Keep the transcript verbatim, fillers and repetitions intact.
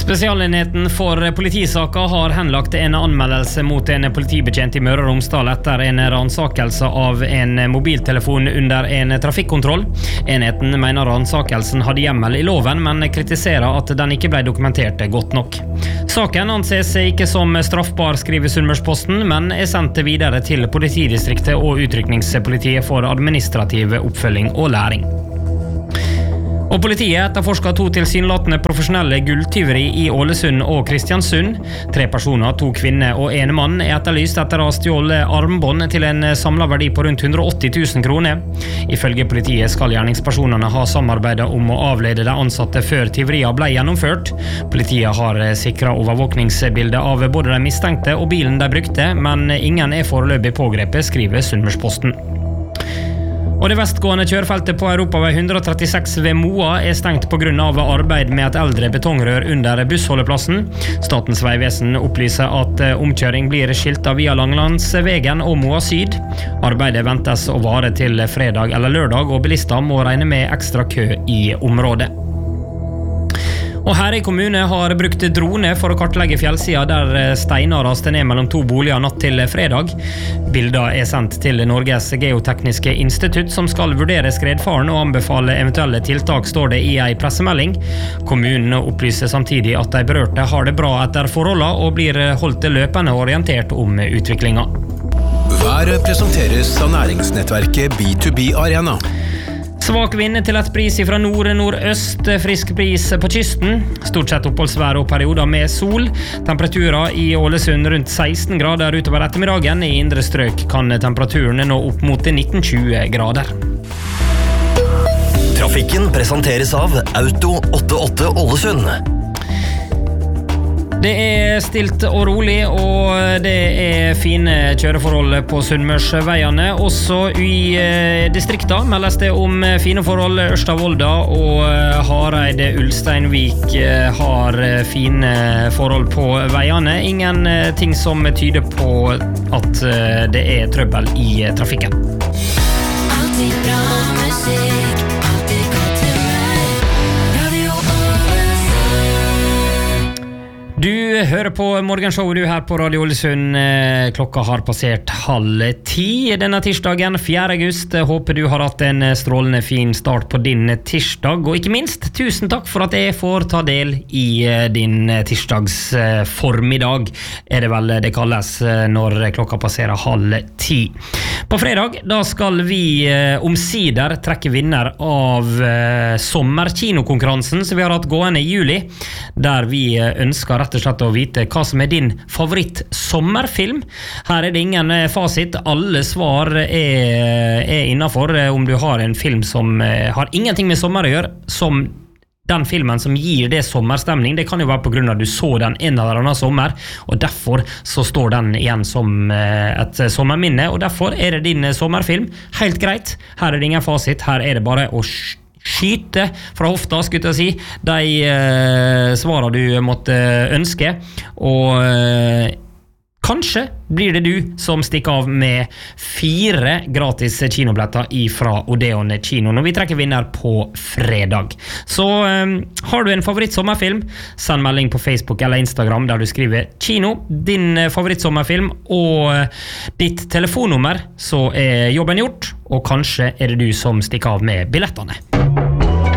Spesialenheten for politisaker har henlagt en anmeldelse mot en politibetjent i Møre og Romsdal etter en ransakelse av en mobiltelefon under en trafikkontroll. Enheten mener ransakelsen hadde hjemmel i loven, men kritiserer at den ikke ble dokumentert godt nok. Saken anses ikke som straffbar, skriver Sunnmørsposten, men er sendt videre til politidistriktet og utrykningspolitiet for administrativ oppfølging og læring. Og politiet etterforsker to tilsynelatende profesjonelle gulltyveri i Ålesund og Kristiansund. Tre personer, to kvinner og en mann, er etterlyst etter å ha stjålet armbånd til en samlet verdi på rundt hundre og åtti tusen kroner. Ifølge politiet skal gjerningspersonene ha samarbeidet om å avlede de ansatte før tyveriene ble gjennomført. Politiet har sikret overvåkningsbildet av både de mistenkte og bilen de brukte, men ingen er foreløpig pågrepet, skriver Sunnmørsposten. Og det vestgående kjørefeltet på Europavei hundre og trettiseks ved Moa er stengt på grunn av arbeid med et eldre betongrør under bussholdeplassen. Statens vegvesen opplyser at omkjøring blir skiltet via Langlandsvegen og Moa Syd. Arbeidet ventes å vare til fredag eller lørdag, og bilister må regne med ekstra kø i området. Og Herøy kommune har brukt drone for å kartlegge fjellsida der steiner raste ned mellom to boliger natt til fredag. Bilder er sendt til Norges geotekniske institutt, som skal vurdere skredfaren og anbefale eventuelle tiltak, står det i en pressemelding. Kommunen opplyser samtidig at de berørte har det bra etter forholdene og blir holdt løpende orientert om utviklinga. Været presenteres av næringsnettverket B to B Arena. Svak vind til et bris fra nord-nordøst, frisk bris på kysten. Stort sett oppholdsvær og perioder med sol. Temperaturer i Ålesund rundt seksten grader utover ettermiddagen. I indre strøk kan temperaturen nå opp mot nitten til tjue grader. Trafikken presenteres av Auto åttiåtte Ålesund. Det er stilt og rolig, og det er fine kjøreforhold på Sunnmørsveiene. Også i distrikta meldes det om fine forhold. Ørsta-Volda og Hareid Ulsteinvik har fine forhold på veiene. Ingen ting som tyder på at det er trøbbel i trafikken. Alltid bra musikk, alltid godt humør. Radio Du hører på morgenshowet du her på Radio Ålesund. Klokka har passert halv ti denne tirsdagen, fjerde august. Håper du har hatt en strålende fin start på din tirsdag. Og ikke minst, tusen takk for at jeg får ta del i din tirsdags formiddag, er det vel det kalles når klokka passerer halv ti. På fredag, da skal vi omsider trekke vinner av sommerkinokonkurransen som vi har hatt gående i juli, der vi ønsker rett og slett å vite hva som er din favoritt-sommerfilm. Her er det ingen fasit, alle svar er, er innenfor. Om du har en film som har ingenting med sommer å gjøre, som den filmen som gir det sommerstemning, det kan jo være på grunn av at du så den en eller annen sommer, og derfor så står den igjen som et sommerminne, og derfor er det din sommerfilm. Helt greit, her er det ingen fasit, her er det bare å skyte fra hofta, skulle jeg si, de eh, svarene du måtte ønske, og eh, kanskje blir det du som stikker av med fire gratis kinobilletter fra Odeon kino når vi trekker vinner på fredag. Så um, har du en favorittsommerfilm, send melding på Facebook eller Instagram der du skriver kino, din favorittsommerfilm og uh, ditt telefonnummer, så er jobben gjort, og kanskje er det du som stikker av med billettene.